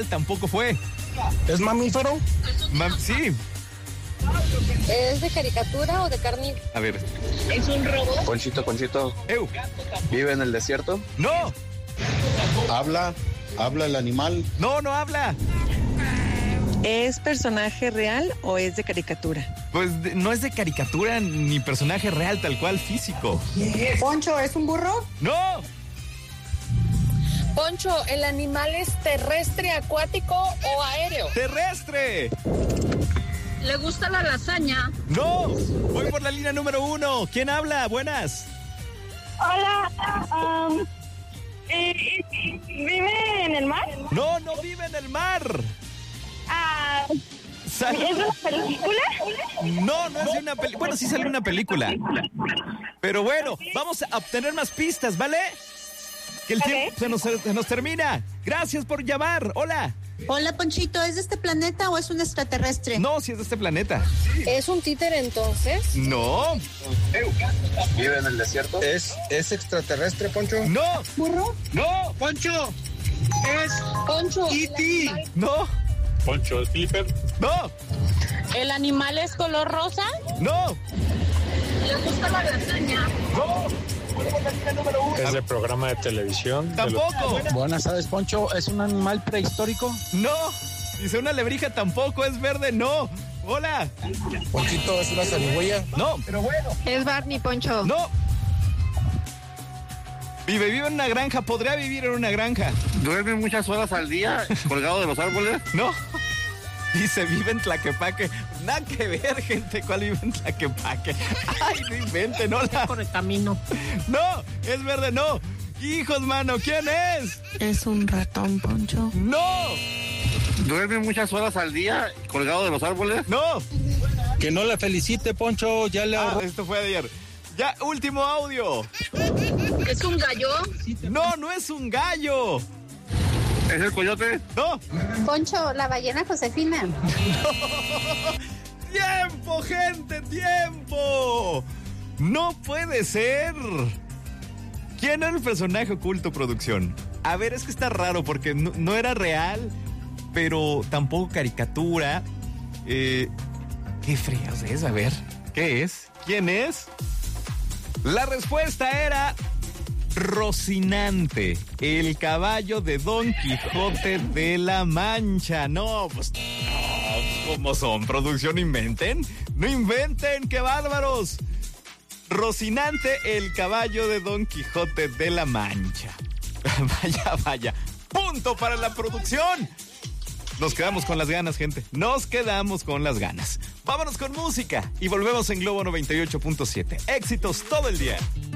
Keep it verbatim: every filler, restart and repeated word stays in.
Tampoco fue. ¿Es mamífero? Ma- sí. ¿Es de caricatura o de carne? A ver. ¿Es un robot? Ponchito, Ponchito. Eu. ¿Vive en el desierto? No. ¿Habla? ¿Habla el animal? No, no habla. ¿Es personaje real o es de caricatura? Pues de- no es de caricatura ni personaje real, tal cual físico. Poncho, ¿es un burro? No. Poncho, ¿el animal es terrestre, acuático o aéreo? Terrestre. ¿Le gusta la lasaña? No. Voy por la línea número uno. ¿Quién habla? Buenas. Hola, um, eh, ¿vive en el mar? No, no vive en el mar. Ah, Sal- ¿es una película? No, no es de una película. Bueno, sí sale una película. Pero bueno, vamos a obtener más pistas, ¿vale? Que el Ok. tiempo se nos, se nos termina. Gracias por llamar. Hola. Hola, Ponchito, ¿es de este planeta o es un extraterrestre? No, si es de este planeta. ¿Es un títere entonces? No, ¿Vive en el desierto? ¿Es, es extraterrestre, Poncho? no, ¿Burro? no, ¡Poncho! ¡Es Poncho, E T! ¿el animal, no, Poncho, Flipper. no, ¿el animal es color rosa? no, ¿Le gusta la lasaña? no, Es de programa de televisión. de los- tampoco. Buenas tardes, Poncho. ¿Es un animal prehistórico? No. Dice una lebrija tampoco, es verde, no. Hola. Ponchito, ¿es una zarigüeya? No, Es Barney, Poncho. no. Vive, vive en una granja, podría vivir en una granja. ¿Duerme muchas horas al día colgado de los árboles? No. Dice, vive en Tlaquepaque. Nada que ver, gente, ¿cuál vive en Tlaquepaque? Ay, no inventen, hola. Por el camino. No, es verde, no. Hijos, mano, ¿quién es? ¿Es un ratón, Poncho? No, ¿Duerme muchas horas al día colgado de los árboles? no. Que no la felicite, Poncho. Ya le Ah, esto fue ayer. Ya, último audio. ¿Es un gallo? No, no es un gallo. ¿Es el coyote? No. Poncho, la ballena Josefina. ¡Tiempo, gente! ¡Tiempo! No puede ser. ¿Quién era el personaje oculto, producción? A ver, es que está raro porque no, no era real, pero tampoco caricatura. Eh, ¿Qué fríos es? A ver, ¿qué es? ¿Quién es? La respuesta era Rocinante, el caballo de Don Quijote de la Mancha. No, pues no, ¿cómo son? ¿Producción inventen? ¡No inventen! ¡Qué bárbaros! Rocinante, el caballo de Don Quijote de la Mancha. Vaya, vaya. Punto para la producción. Nos quedamos con las ganas, gente. Nos quedamos con las ganas. Vámonos con música y volvemos en Globo noventa y ocho punto siete. Éxitos todo el día.